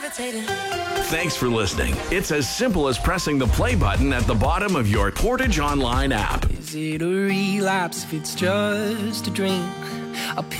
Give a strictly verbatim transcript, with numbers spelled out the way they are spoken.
levitating. Thanks for listening. It's as simple as pressing the play button at the bottom of your Portage Online app. Is it a relapse if it's just a drink? A